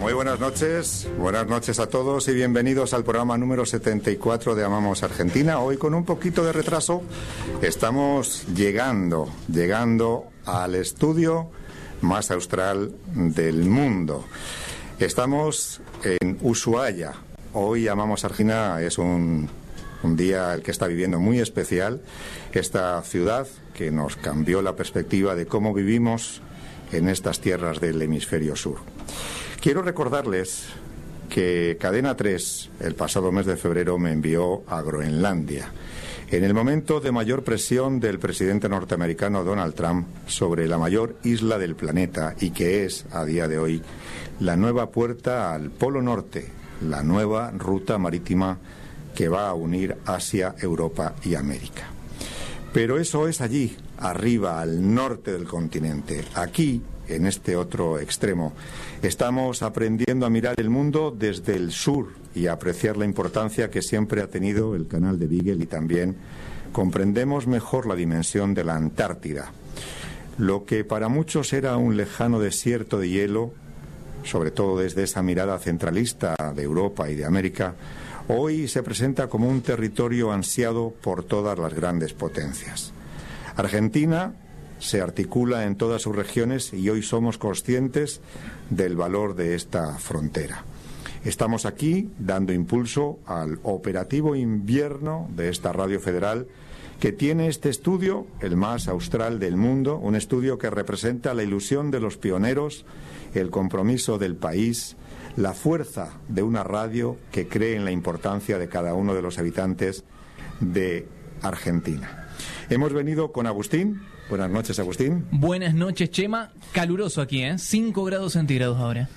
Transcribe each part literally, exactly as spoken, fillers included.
Muy buenas noches, buenas noches a todos y bienvenidos al programa número setenta y cuatro de Amamos Argentina. Hoy con un poquito de retraso estamos llegando, llegando al estudio más austral del mundo. Estamos en Ushuaia. Hoy Amamos Argentina es un, un día el que está viviendo muy especial. Esta ciudad que nos cambió la perspectiva de cómo vivimos en estas tierras del hemisferio sur. Quiero recordarles que Cadena tres el pasado mes de febrero me envió a Groenlandia, en el momento de mayor presión del presidente norteamericano Donald Trump sobre la mayor isla del planeta y que es, a día de hoy, la nueva puerta al Polo Norte, la nueva ruta marítima que va a unir Asia, Europa y América. Pero eso es allí, arriba, al norte del continente. Aquí, en este otro extremo, estamos aprendiendo a mirar el mundo desde el sur y a apreciar la importancia que siempre ha tenido el canal de Beagle, y también comprendemos mejor la dimensión de la Antártida. Lo que para muchos era un lejano desierto de hielo, sobre todo desde esa mirada centralista de Europa y de América, hoy se presenta como un territorio ansiado por todas las grandes potencias. Argentina se articula en todas sus regiones y hoy somos conscientes del valor de esta frontera. Estamos aquí dando impulso al operativo invierno de esta radio federal que tiene este estudio, el más austral del mundo, un estudio que representa la ilusión de los pioneros, el compromiso del país, la fuerza de una radio que cree en la importancia de cada uno de los habitantes de Argentina. Hemos venido con Agustín. Buenas noches, Agustín. Buenas noches, Chema. Caluroso aquí, ¿eh? cinco grados centígrados ahora.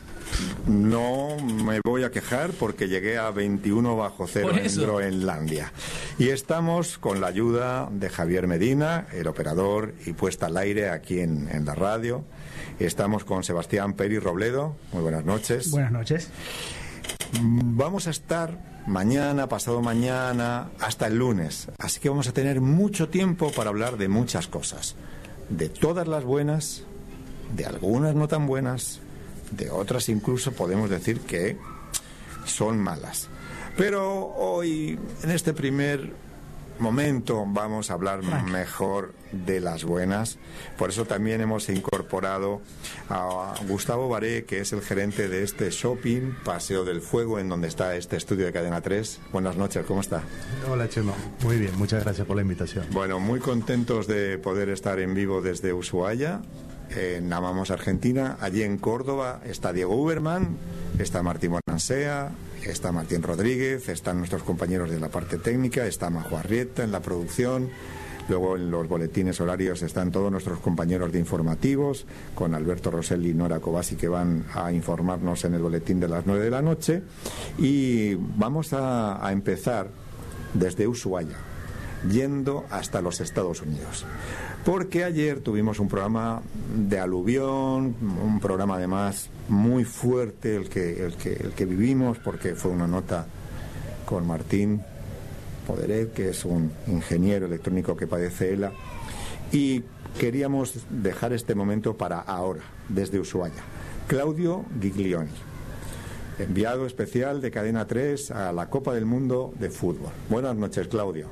No me voy a quejar porque llegué a veintiuno bajo cero en Groenlandia. Y estamos con la ayuda de Javier Medina, el operador y puesta al aire aquí en, en la radio. Estamos con Sebastián Peri Robledo. Muy buenas noches. Buenas noches. Vamos a estar mañana, pasado mañana, hasta el lunes. Así que vamos a tener mucho tiempo para hablar de muchas cosas. De todas las buenas, de algunas no tan buenas, de otras incluso podemos decir que son malas. Pero hoy, en este primer momento, vamos a hablar mejor de las buenas. Por eso también hemos incorporado a Gustavo Baré, que es el gerente de este shopping Paseo del Fuego, en donde está este estudio de Cadena tres. Buenas noches, ¿cómo está? Hola, Chema. Muy bien, muchas gracias por la invitación. Bueno, muy contentos de poder estar en vivo desde Ushuaia, en Amamos Argentina. Allí en Córdoba está Diego Uberman, está Martín Bonansea, está Martín Rodríguez, están nuestros compañeros de la parte técnica, está Majo Arrieta en la producción. Luego en los boletines horarios están todos nuestros compañeros de informativos, con Alberto Rosselli y Nora Cobasi, que van a informarnos en el boletín de las nueve de la noche. Y vamos a, a empezar desde Ushuaia, yendo hasta los Estados Unidos. Porque ayer tuvimos un programa de aluvión, un programa además muy fuerte el que, el que, el que vivimos, porque fue una nota con Martín Poderet, que es un ingeniero electrónico que padece ELA, y queríamos dejar este momento para ahora, desde Ushuaia. Claudio Giglioni, enviado especial de Cadena tres a la Copa del Mundo de Fútbol. Buenas noches, Claudio.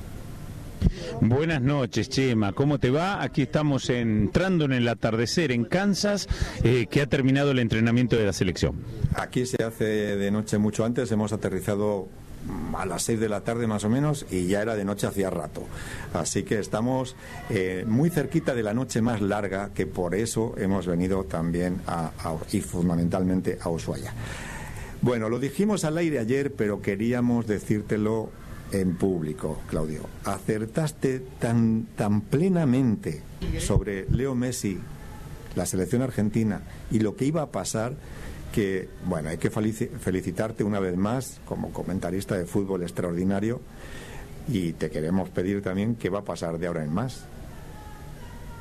Buenas noches, Chema. ¿Cómo te va? Aquí estamos entrando en el atardecer en Kansas, eh, que ha terminado el entrenamiento de la selección. Aquí se hace de noche mucho antes. Hemos aterrizado a las seis de la tarde más o menos y ya era de noche hacía rato. Así que estamos eh, muy cerquita de la noche más larga, que por eso hemos venido también a, a, y fundamentalmente a Ushuaia. Bueno, lo dijimos al aire ayer, pero queríamos decírtelo en público, Claudio. Acertaste tan, tan plenamente sobre Leo Messi, la selección argentina y lo que iba a pasar, que, bueno, hay que felicitarte una vez más como comentarista de fútbol extraordinario, y te queremos pedir también qué va a pasar de ahora en más.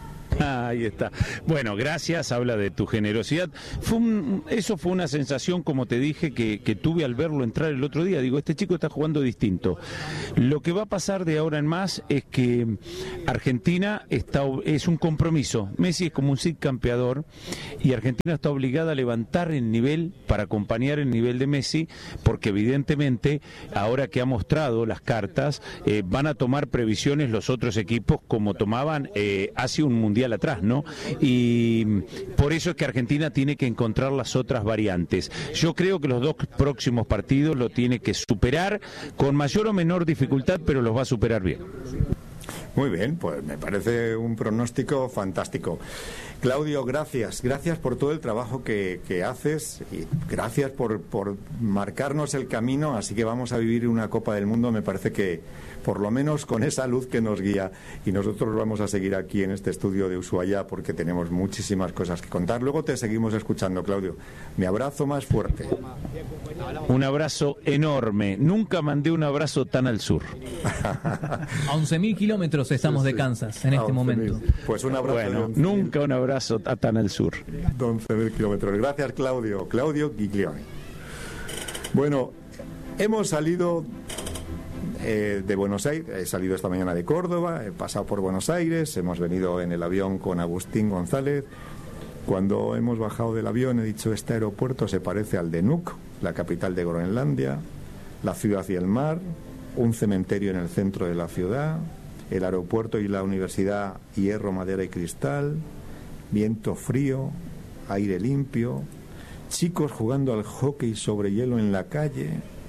Ahí está. Bueno, gracias, habla de tu generosidad. Fue un, eso fue una sensación, como te dije, que, que tuve al verlo entrar el otro día. Digo, este chico está jugando distinto. Lo que va a pasar de ahora en más es que Argentina está, es un compromiso. Messi es como un Cid campeador y Argentina está obligada a levantar el nivel para acompañar el nivel de Messi, porque evidentemente, ahora que ha mostrado las cartas, eh, van a tomar previsiones los otros equipos como tomaban eh, hace un mundial atrás, ¿no? Y por eso es que Argentina tiene que encontrar las otras variantes. Yo creo que los dos próximos partidos lo tiene que superar con mayor o menor dificultad, pero los va a superar bien. Muy bien, pues me parece un pronóstico fantástico. Claudio, gracias, gracias por todo el trabajo que, que haces y gracias por, por marcarnos el camino, así que vamos a vivir una Copa del Mundo, me parece que por lo menos con esa luz que nos guía, y nosotros vamos a seguir aquí en este estudio de Ushuaia porque tenemos muchísimas cosas que contar. Luego te seguimos escuchando, Claudio. Mi abrazo más fuerte. Un abrazo enorme, nunca mandé un abrazo tan al sur. A once mil kilómetros estamos sí, sí. de Kansas en este momento. Pues un abrazo. Bueno, nunca un abrazo a tan al sur. once mil kilómetros. Gracias, Claudio. Claudio Giglioni. Bueno, hemos salido eh, de Buenos Aires, he salido esta mañana de Córdoba, he pasado por Buenos Aires, hemos venido en el avión con Agustín González. Cuando hemos bajado del avión he dicho, este aeropuerto se parece al de Nuuk, la capital de Groenlandia, la ciudad y el mar, un cementerio en el centro de la ciudad, el aeropuerto y la universidad, hierro, madera y cristal, viento frío, aire limpio, chicos jugando al hockey sobre hielo en la calle.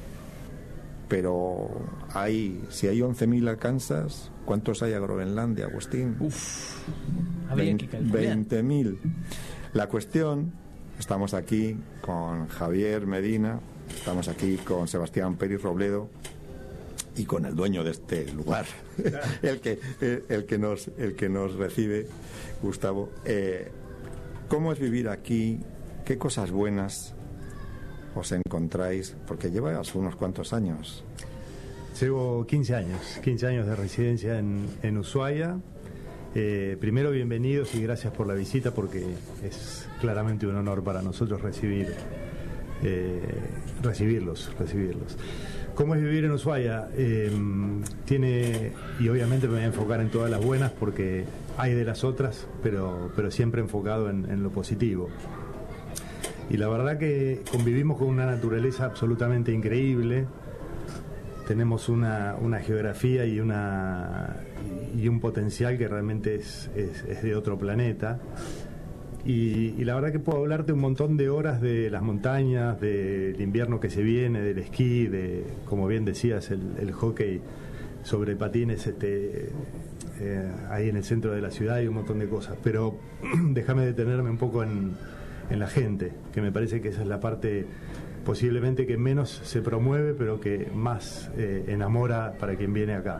Pero hay, si hay once mil a Kansas, ¿cuántos hay a Groenlandia, Agustín? Uf, habría que calcular. veinte mil. La cuestión, estamos aquí con Javier Medina, estamos aquí con Sebastián Pérez Robledo y con el dueño de este lugar, el que el que nos el que nos recibe, Gustavo. Eh, ¿Cómo es vivir aquí? ¿Qué cosas buenas os encontráis? Porque llevas unos cuantos años. Llevo quince años, quince años de residencia en, en Ushuaia. Eh, primero, bienvenidos y gracias por la visita, porque es claramente un honor para nosotros recibir eh, recibirlos, recibirlos. ¿Cómo es vivir en Ushuaia? Eh, tiene, y obviamente me voy a enfocar en todas las buenas porque hay de las otras, pero, pero siempre enfocado en, en lo positivo. Y la verdad que convivimos con una naturaleza absolutamente increíble. Tenemos una, una geografía y una y un potencial que realmente es, es, es de otro planeta. Y, y la verdad que puedo hablarte un montón de horas de las montañas, del invierno que se viene, del esquí, de, como bien decías, el, el hockey sobre patines este, eh, ahí en el centro de la ciudad y un montón de cosas. Pero déjame detenerme un poco en, en la gente, que me parece que esa es la parte posiblemente que menos se promueve, pero que más eh, enamora para quien viene acá.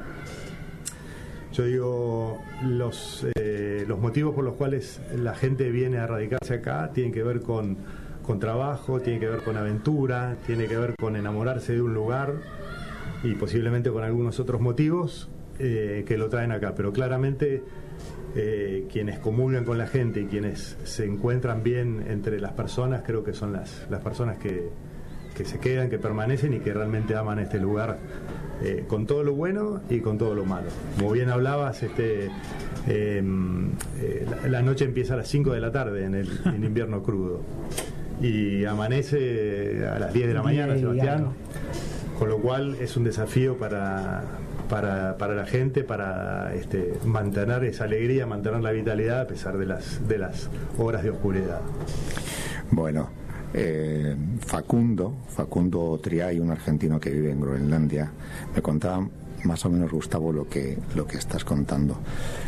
Yo digo, los, eh, los motivos por los cuales la gente viene a radicarse acá tienen que ver con, con trabajo, tienen que ver con aventura, tiene que ver con enamorarse de un lugar y posiblemente con algunos otros motivos eh, que lo traen acá. Pero claramente eh, quienes comulgan con la gente y quienes se encuentran bien entre las personas, creo que son las, las personas que, que se quedan, que permanecen y que realmente aman este lugar. Eh, con todo lo bueno y con todo lo malo. Como bien hablabas, este, eh, eh, la, la noche empieza a las cinco de la tarde en el en invierno crudo y amanece a las diez de la mañana, Sebastián, con lo cual es un desafío para, para, para la gente, para este, mantener esa alegría, mantener la vitalidad a pesar de las, de las horas de oscuridad. Bueno, Eh, Facundo, Facundo Triay, un argentino que vive en Groenlandia, me contaba más o menos, Gustavo, lo que, lo que estás contando.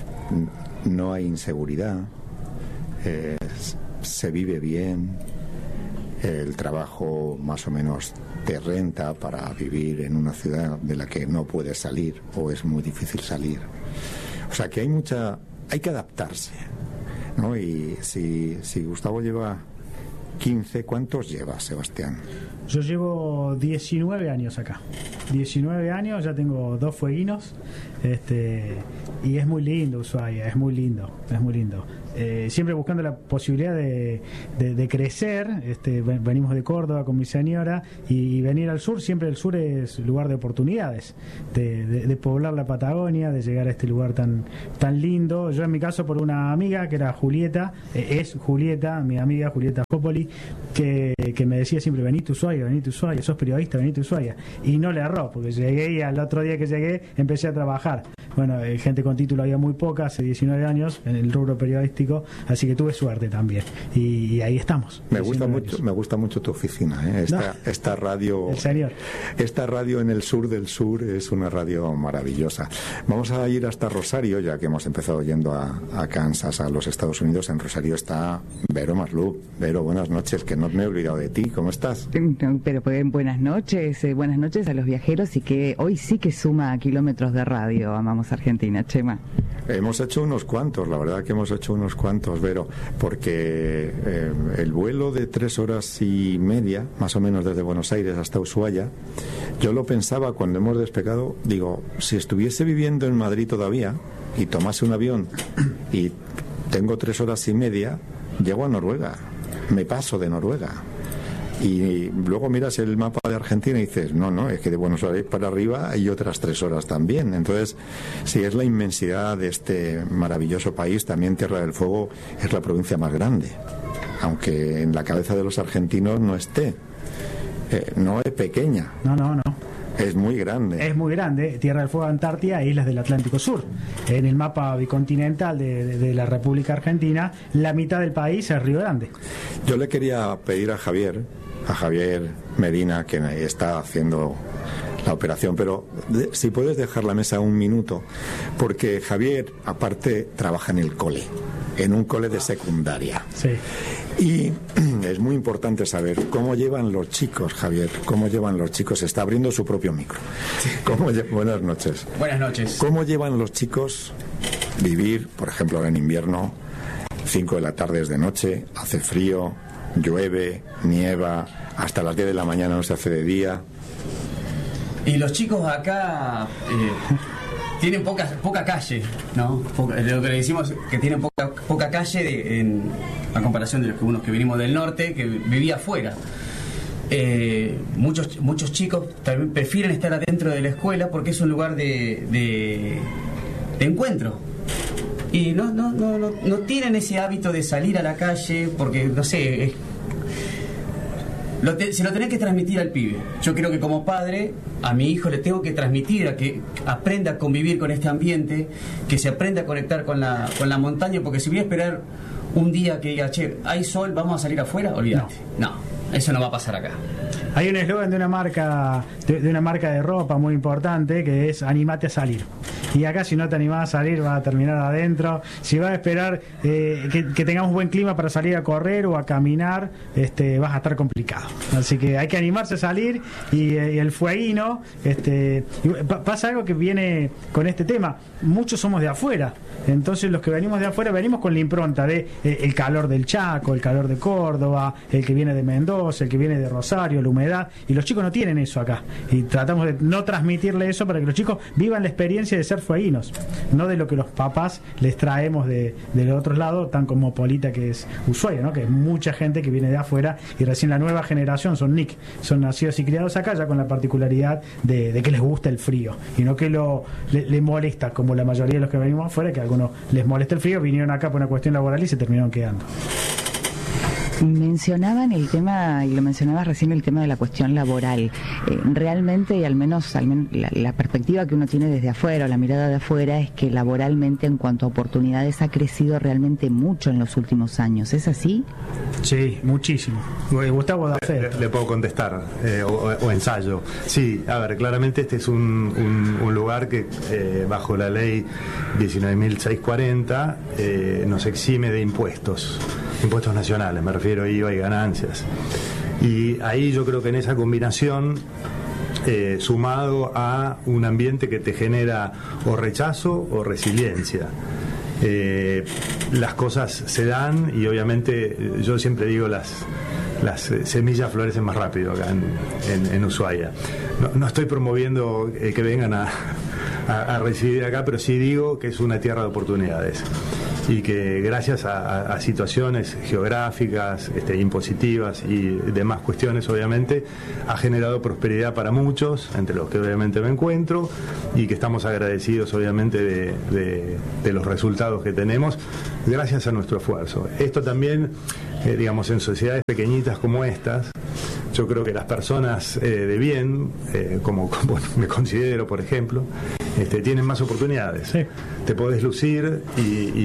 No hay inseguridad, eh, se vive bien, el trabajo más o menos te renta para vivir en una ciudad de la que no puedes salir o es muy difícil salir. O sea que hay mucha, hay que adaptarse, ¿no? Y si, si Gustavo lleva quince. ¿Cuántos llevas, Sebastián? Yo llevo diecinueve años acá. diecinueve años, ya tengo dos fueguinos. Este, y es muy lindo Ushuaia, es muy lindo, es muy lindo. Eh, siempre buscando la posibilidad de, de, de crecer. Este, venimos de Córdoba con mi señora y, y venir al sur, siempre el sur es lugar de oportunidades, de, de, de poblar la Patagonia, de llegar a este lugar tan, tan lindo. Yo en mi caso por una amiga que era Julieta, eh, es Julieta, mi amiga Julieta Popoli, que, que me decía siempre, vení a Ushuaia, vení a Ushuaia, sos periodista, vení a Ushuaia. Y no le erró, porque llegué y al otro día que llegué empecé a trabajar. Bueno, eh, gente con título había muy poca, hace diecinueve años, en el rubro periodístico, así que tuve suerte también. Y, y ahí estamos. Me gusta mucho, me gusta mucho tu oficina, ¿eh? Esta, no, esta radio, el señor. Esta radio en el sur del sur es una radio maravillosa. Vamos a ir hasta Rosario, ya que hemos empezado yendo a, a Kansas, a los Estados Unidos. En Rosario está Vero Marlú. Vero, buenas noches, que no me he olvidado de ti. ¿Cómo estás? Pero buenas noches, eh, buenas noches a los viajeros, y que hoy sí que suma kilómetros de radio. Amamos Argentina, Chema. Hemos hecho unos cuantos, la verdad que hemos hecho unos cuantos, Vero, porque eh, el vuelo de tres horas y media, más o menos desde Buenos Aires hasta Ushuaia, yo lo pensaba cuando hemos despegado, digo, si estuviese viviendo en Madrid todavía y tomase un avión y tengo tres horas y media, llego a Noruega, me paso de Noruega. Y luego miras el mapa de Argentina y dices, no, no, es que de Buenos Aires para arriba hay otras tres horas también. Entonces, sí, es la inmensidad de este maravilloso país. También Tierra del Fuego es la provincia más grande, aunque en la cabeza de los argentinos no esté. Eh, no es pequeña. No, no, no. Es muy grande. Es muy grande. Tierra del Fuego, Antártida e islas del Atlántico Sur. En el mapa bicontinental de, de, de la República Argentina, la mitad del país es Río Grande. Yo le quería pedir a Javier, a Javier Medina, que está haciendo la operación, pero de, si puedes dejar la mesa un minuto, porque Javier, aparte, trabaja en el cole, en un cole de secundaria. Sí. Y es muy importante saber cómo llevan los chicos, Javier, cómo llevan los chicos. Está abriendo su propio micro. ¿Cómo lle- Buenas noches. Buenas noches. ¿Cómo llevan los chicos vivir, por ejemplo, ahora en invierno, cinco de la tarde es de noche, hace frío, llueve, nieva, hasta las diez de la mañana no se hace de día? Y los chicos acá eh, tienen poca, poca calle, ¿no? Poca, lo que le decimos que tienen poca, poca calle de, en, a comparación de los que unos que venimos del norte, que vivía afuera. Eh, muchos, muchos chicos también prefieren estar adentro de la escuela porque es un lugar de, de, de encuentro. Y no, no, no, no, no tienen ese hábito de salir a la calle porque, no sé, es, lo te, se lo tenés que transmitir al pibe. Yo creo que como padre, a mi hijo le tengo que transmitir a que aprenda a convivir con este ambiente, que se aprenda a conectar con la, con la montaña, porque si voy a esperar un día que diga, che, hay sol, vamos a salir afuera, olvídate. No, no, eso no va a pasar acá. Hay un eslogan de una marca de, de una marca de ropa muy importante que es animate a salir. Y acá si no te animás a salir vas a terminar adentro. Si vas a esperar eh, que, que tengamos buen clima para salir a correr o a caminar, este, vas a estar complicado. Así que hay que animarse a salir y, eh, y el fueguino, este, y pasa algo que viene con este tema. Muchos somos de afuera. Entonces los que venimos de afuera venimos con la impronta de eh, el calor del Chaco, el calor de Córdoba, el que viene de Mendoza, el que viene de Rosario, la humedad, y los chicos no tienen eso acá. Y tratamos de no transmitirle eso para que los chicos vivan la experiencia de ser fueguinos, no de lo que los papás les traemos de, de otros lados, tan cosmopolita que es Ushuaia, ¿no? Que es mucha gente que viene de afuera y recién la nueva generación son N I C, son nacidos y criados acá, ya con la particularidad de, de que les gusta el frío y no que lo le, le molesta, como la mayoría de los que venimos afuera, que a algunos les molesta el frío, vinieron acá por una cuestión laboral y se terminaron quedando. Mencionaban el tema, y lo mencionabas recién, el tema de la cuestión laboral. Eh, realmente, y al menos, al menos la, la perspectiva que uno tiene desde afuera, o la mirada de afuera, es que laboralmente, en cuanto a oportunidades, ha crecido realmente mucho en los últimos años. ¿Es así? Sí, muchísimo. Gustavo da fe. Le, le puedo contestar, eh, o, o ensayo. Sí, a ver, claramente este es un, un, un lugar que, eh, bajo la ley diecinueve mil seiscientos cuarenta, eh, nos exime de impuestos. Impuestos nacionales, me refiero, I V A y ganancias. Y ahí yo creo que en esa combinación, eh, sumado a un ambiente que te genera o rechazo o resiliencia, eh, las cosas se dan y obviamente yo siempre digo las las semillas florecen más rápido acá en, en, en Ushuaia. No, no estoy promoviendo eh, que vengan a, a, a residir acá, pero sí digo que es una tierra de oportunidades y que gracias a, a, a situaciones geográficas, este, impositivas y demás cuestiones, obviamente, ha generado prosperidad para muchos, entre los que obviamente me encuentro, y que estamos agradecidos, obviamente, de, de, de los resultados que tenemos, gracias a nuestro esfuerzo. Esto también, eh, digamos, en sociedades pequeñitas como estas, yo creo que las personas eh, de bien, eh, como, como me considero, por ejemplo, este, tienen más oportunidades. Sí. Te podés lucir y,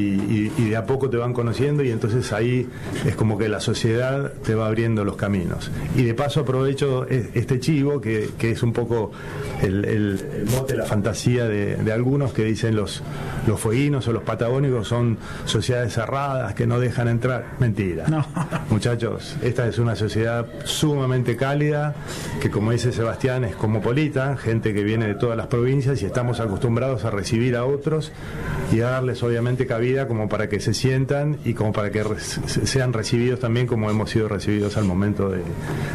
y, y de a poco te van conociendo, y entonces ahí es como que la sociedad te va abriendo los caminos. Y de paso aprovecho este chivo, que, que es un poco el, el, el mote, la fantasía de, de algunos que dicen los, los fueguinos o los patagónicos son sociedades cerradas que no dejan entrar. Mentira. No. Muchachos, esta es una sociedad sumamente cálida, que, como dice Sebastián, es cosmopolita, gente que viene de todas las provincias, y estamos acostumbrados a recibir a otros y a darles obviamente cabida como para que se sientan y como para que re- sean recibidos también como hemos sido recibidos al momento de,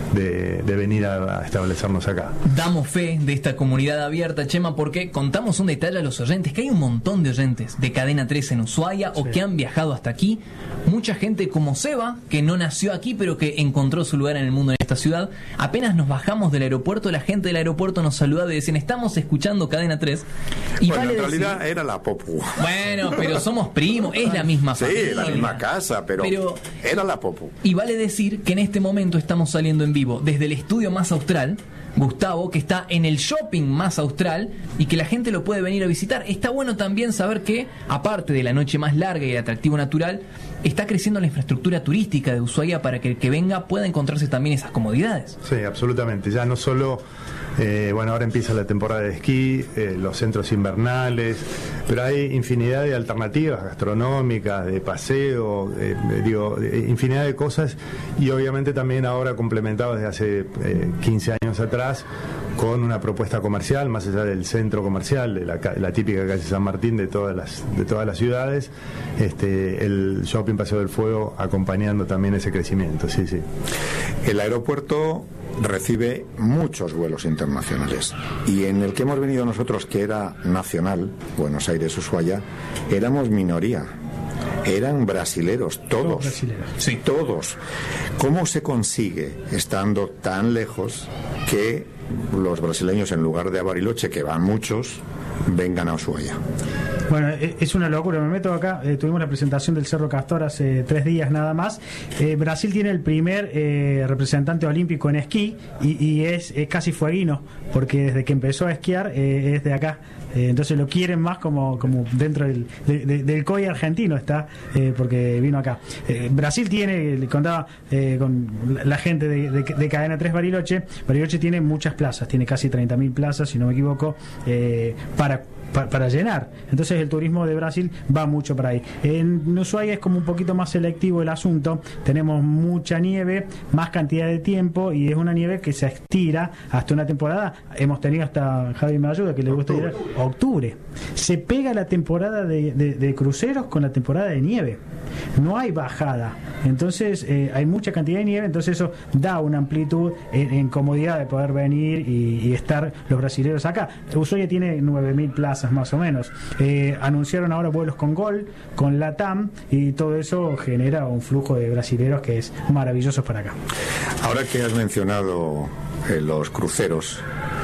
de, de venir a, a establecernos acá. Damos fe de esta comunidad abierta, Chema, porque contamos un detalle a los oyentes, que hay un montón de oyentes de Cadena tres en Ushuaia, sí, o que han viajado hasta aquí, mucha gente como Seba, que no nació aquí pero que encontró su lugar en el mundo en esta ciudad. Apenas nos bajamos del aeropuerto, la gente del aeropuerto nos saludaba y decían: estamos escuchando Cadena tres. Y bueno, vale en realidad decir, era la Popu. Bueno, pero somos primos, es la misma sí, familia. Sí, la misma casa, pero, pero era la Popu. Y vale decir que en este momento estamos saliendo en vivo desde el estudio más austral, Gustavo, que está en el shopping más austral y que la gente lo puede venir a visitar. Está bueno también saber que, aparte de la noche más larga y el atractivo natural, está creciendo la infraestructura turística de Ushuaia para que el que venga pueda encontrarse también esas comodidades. Sí, absolutamente. Ya no solo... Eh, bueno, ahora empieza la temporada de esquí, eh, los centros invernales, pero hay infinidad de alternativas gastronómicas, de paseo, eh, digo, infinidad de cosas, y obviamente también ahora complementado desde hace eh, quince años atrás con una propuesta comercial, más allá del centro comercial, de la, la típica calle San Martín de todas las, de todas las ciudades, este, el Shopping Paseo del Fuego acompañando también ese crecimiento, sí, sí. El aeropuerto recibe muchos vuelos internacionales, y en el que hemos venido nosotros, que era nacional, Buenos Aires, Ushuaia, éramos minoría. Eran brasileros, todos, brasileros. Sí, todos. ¿Cómo se consigue, estando tan lejos, que los brasileños, en lugar de a Bariloche, que van muchos, vengan a Ushuaia? Bueno, es una locura. Me meto acá. Eh, tuvimos la presentación del Cerro Castor hace tres días nada más. Eh, Brasil tiene el primer eh, representante olímpico en esquí, y, y es, es casi fueguino, porque desde que empezó a esquiar eh, es de acá. Eh, entonces lo quieren más como, como dentro del, de, de, del C O I argentino está, eh, porque vino acá. Eh, Brasil tiene, le contaba eh, con la gente de, de, de Cadena tres Bariloche, Bariloche tiene muchas plazas, tiene casi treinta mil plazas, si no me equivoco, eh, para Para, para llenar. Entonces el turismo de Brasil va mucho para ahí. En Ushuaia es como un poquito más selectivo el asunto. Tenemos mucha nieve, más cantidad de tiempo, y es una nieve que se estira hasta una temporada. Hemos tenido hasta, Javi me ayuda, que le gusta ir a octubre. Se pega la temporada de, de, de cruceros con la temporada de nieve. No hay bajada. Entonces eh, hay mucha cantidad de nieve, entonces eso da una amplitud en, en comodidad de poder venir y, y estar los brasileños acá. Ushuaia tiene nueve mil plazas más o menos. Eh, anunciaron ahora vuelos con Gol, con Latam, y todo eso genera un flujo de brasileños que es maravilloso para acá. Ahora que has mencionado eh, los cruceros,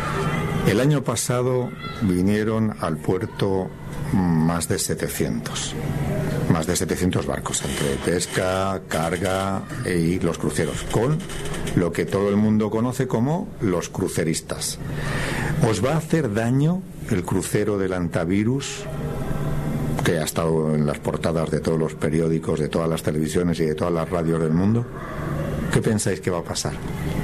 el año pasado vinieron al puerto más de setecientos. Más de setecientos barcos, entre pesca, carga y los cruceros, con lo que todo el mundo conoce como los cruceristas. ¿Os va a hacer daño el crucero del Antavirus, que ha estado en las portadas de todos los periódicos, de todas las televisiones y de todas las radios del mundo? ¿Qué pensáis que va a pasar?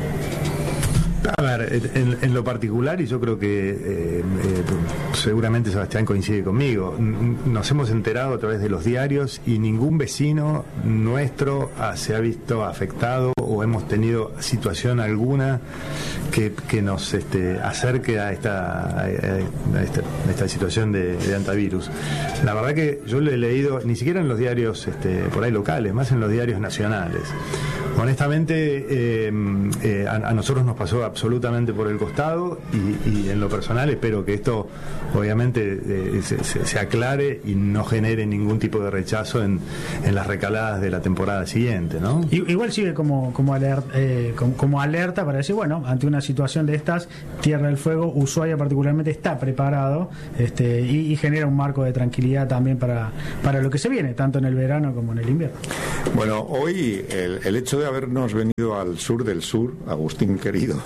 A ver, en, en lo particular, y yo creo que eh, eh, seguramente Sebastián coincide conmigo, nos hemos enterado a través de los diarios y ningún vecino nuestro ha, se ha visto afectado o hemos tenido situación alguna que, que nos este, acerque a esta, a esta, a esta situación de, de antivirus. La verdad que yo lo he leído, ni siquiera en los diarios este, por ahí locales, más en los diarios nacionales. Honestamente, eh, eh, a, a nosotros nos pasó absolutamente por el costado y, y en lo personal espero que esto obviamente eh, se, se, se aclare y no genere ningún tipo de rechazo en, en las recaladas de la temporada siguiente, ¿no? Igual sigue como como alerta, eh, como, como alerta para decir, bueno, ante una situación de estas, Tierra del Fuego, Ushuaia particularmente está preparado, este, y, y genera un marco de tranquilidad también para, para lo que se viene, tanto en el verano como en el invierno. Bueno, hoy el, el hecho de habernos venido al sur del sur, Agustín querido,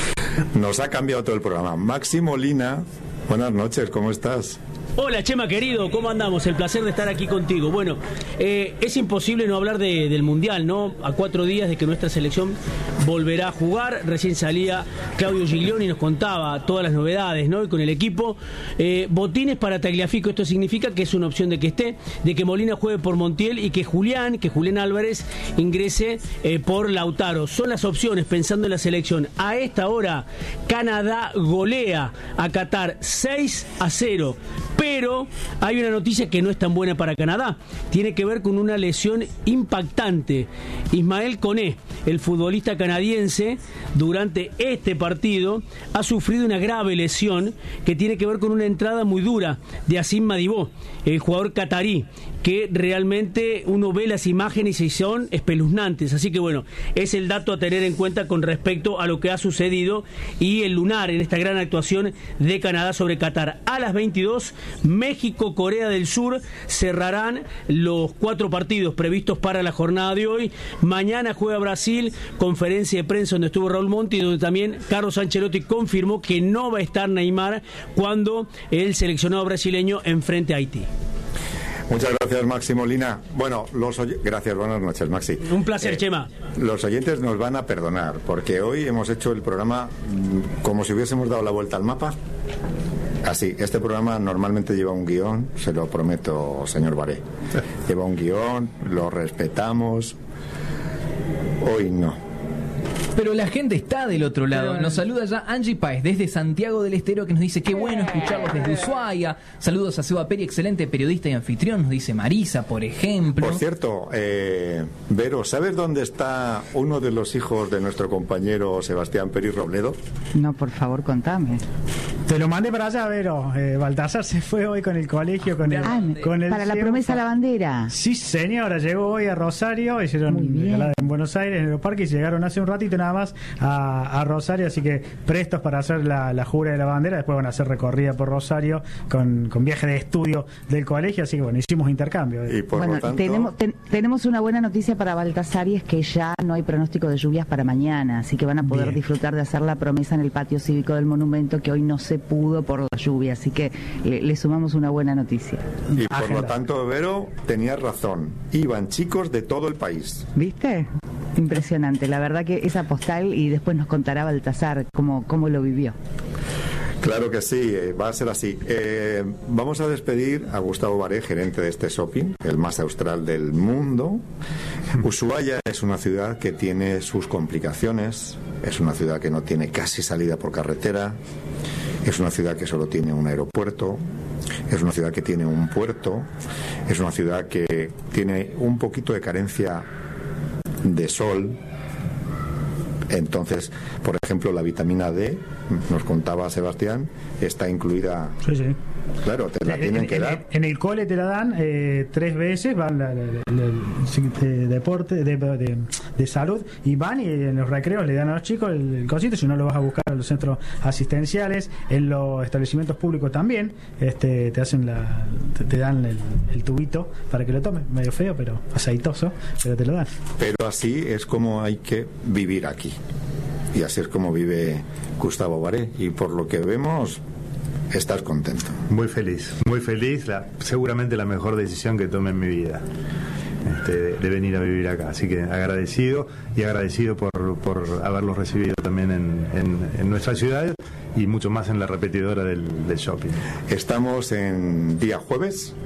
nos ha cambiado todo el programa. Maxi Molina, buenas noches, ¿cómo estás? Hola Chema querido, ¿cómo andamos? El placer de estar aquí contigo. Bueno, eh, es imposible no hablar de, del Mundial, ¿no? A cuatro días de que nuestra selección volverá a jugar. Recién salía Claudio Giglioni y nos contaba todas las novedades, ¿no? Y con el equipo, eh, botines para Tagliafico. Esto significa que es una opción de que esté, de que Molina juegue por Montiel y que Julián, que Julián Álvarez ingrese eh, por Lautaro. Son las opciones pensando en la selección. A esta hora, Canadá golea a Qatar seis a cero. Pero hay una noticia que no es tan buena para Canadá. Tiene que ver con una lesión impactante. Ismael Koné, el futbolista canadiense, durante este partido ha sufrido una grave lesión que tiene que ver con una entrada muy dura de Asim Madibó, el jugador catarí, que realmente uno ve las imágenes y son espeluznantes. Así que bueno, es el dato a tener en cuenta con respecto a lo que ha sucedido y el lunar en esta gran actuación de Canadá sobre Qatar. A las veintidós, México, Corea del Sur cerrarán los cuatro partidos previstos para la jornada de hoy. Mañana juega Brasil, conferencia de prensa donde estuvo Raúl Monti, donde también Carlos Ancelotti confirmó que no va a estar Neymar cuando el seleccionado brasileño enfrente a Haití. Muchas gracias, Maxi Molina. Bueno, los oy... gracias, buenas noches, Maxi. Un placer, eh, Chema. Los oyentes nos van a perdonar, porque hoy hemos hecho el programa como si hubiésemos dado la vuelta al mapa. Así, este programa normalmente lleva un guión, se lo prometo, señor Baré. Lleva un guión, lo respetamos. Hoy no. Pero la gente está del otro lado. Nos saluda ya Angie Páez desde Santiago del Estero, que nos dice qué bueno escucharlos desde Ushuaia. Saludos a Seba Peri, excelente periodista y anfitrión, nos dice Marisa, por ejemplo. Por cierto, eh, Vero, ¿sabes dónde está uno de los hijos de nuestro compañero Sebastián Peri Robledo? No, por favor, contame. Te lo mandé para allá, Vero. Eh, Baltasar se fue hoy con el colegio, con el, ah, con el para la promesa a la bandera. Sí, señora, llegó hoy a Rosario, hicieron regalada en Buenos Aires, en los parques, y llegaron hace un ratito nada más a, a Rosario, así que prestos para hacer la, la jura de la bandera. Después van a hacer recorrida por Rosario con, con viaje de estudio del colegio, así que bueno, hicimos intercambio. Y por bueno, lo tanto... tenemos, ten, tenemos una buena noticia para Baltasar, y es que ya no hay pronóstico de lluvias para mañana, así que van a poder Bien. disfrutar de hacer la promesa en el patio cívico del monumento, que hoy no se pudo por la lluvia, así que le, le sumamos una buena noticia. Y por Agenda. Lo tanto, Vero, tenías razón, iban chicos de todo el país. ¿Viste? Impresionante, la verdad que esa postal, y después nos contará Baltasar cómo, cómo lo vivió. Claro que sí, eh, va a ser así. Eh, vamos a despedir a Gustavo Baré, gerente de este shopping, el más austral del mundo. Ushuaia es una ciudad que tiene sus complicaciones, es una ciudad que no tiene casi salida por carretera, es una ciudad que solo tiene un aeropuerto, es una ciudad que tiene un puerto, es una ciudad que tiene un poquito de carencia de sol. Entonces, por ejemplo, la vitamina D, nos contaba Sebastián, está incluida. Sí, sí. Claro, te la en, tienen en, que en, dar. En el cole te la dan eh, tres veces, van la, la, la, la, el deporte de, de, de salud, y van y en los recreos le dan a los chicos el, el cosito, si no lo vas a buscar a los centros asistenciales, en los establecimientos públicos también, este, te hacen la, te, te dan el, el tubito para que lo tomes, medio feo, pero aceitoso, pero te lo dan. Pero así es como hay que vivir aquí. Y así es como vive Gustavo Baré, y por lo que vemos estás contento. Muy feliz, muy feliz, la, seguramente la mejor decisión que tomé en mi vida, este, de, de venir a vivir acá, así que agradecido, y agradecido por, por haberlos recibido también en, en, en nuestra ciudad, y mucho más en la repetidora del, del shopping. Estamos en día jueves,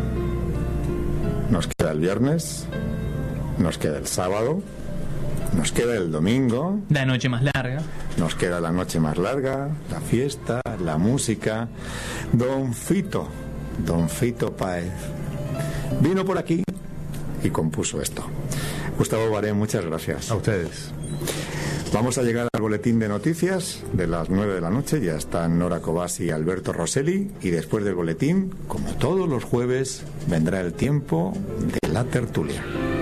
nos queda el viernes, nos queda el sábado, nos queda el domingo, la noche más larga, nos queda la noche más larga, la fiesta, la música. Don Fito, Don Fito Páez vino por aquí y compuso esto. Gustavo Barén, muchas gracias. A ustedes. Vamos a llegar al boletín de noticias de las nueve de la noche. Ya están Nora Cobas y Alberto Rosselli. Y después del boletín, como todos los jueves, vendrá el tiempo de la tertulia.